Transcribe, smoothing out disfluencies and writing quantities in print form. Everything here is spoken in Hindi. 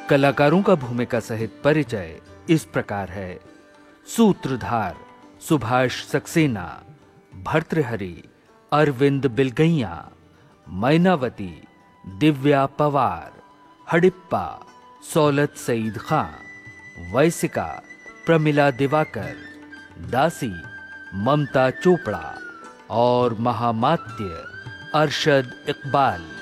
कलाकारों का भूमिका सहित परिचय इस प्रकार है। सूत्रधार सुभाष सक्सेना, भर्तृहरि अरविंद बिलगैया, मैनावती दिव्या पवार, हडिप्पा सौलत सईद खां, वैसिका प्रमिला दिवाकर, दासी ममता चोपड़ा और महामात्य अरशद इकबाल।